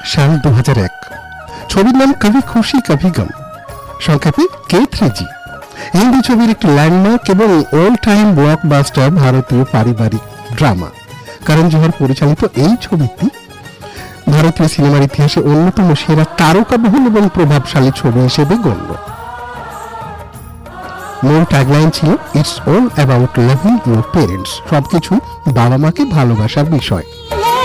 সাল 2001। ছবির নাম কভি খুশি কভি গম, সংক্ষেপে K3G। হিন্দি ছবির একটি ল্যান্ডমার্ক এবং অল টাইম ব্লকবাস্টার ভারতীয় পারিবারিক ড্রামা। করণ জোহর পরিচালিত এই ছবিটি ভারতীয় সিনেমার ইতিহাসে অন্যতম সেরা তারকাবহুল এবং প্রভাবশালী ছবি হিসেবে গণ্য। মূল ট্যাগলাইন ছিল it's all about loving your parents, সবকিছু বাবা মাকে ভালোবাসার বিষয়।